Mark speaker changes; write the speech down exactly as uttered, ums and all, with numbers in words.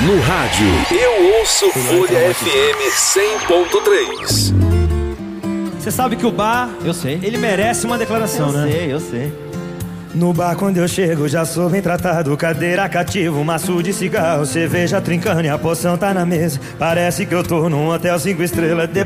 Speaker 1: No rádio, eu ouço Folha F M cem ponto três.
Speaker 2: Você sabe que o bar,
Speaker 3: eu sei,
Speaker 2: ele merece uma declaração,
Speaker 3: eu
Speaker 2: né?
Speaker 3: Eu sei, eu sei.
Speaker 2: No bar quando eu chego já sou bem tratado. Cadeira cativa, maço de cigarro, cerveja trincando e a poção tá na mesa. Parece que eu tô num hotel cinco estrelas.